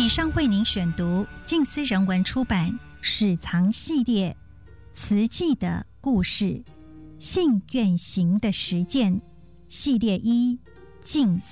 以上为您选读静思人文出版史藏系列慈济的故事，信愿行的实践系列1静思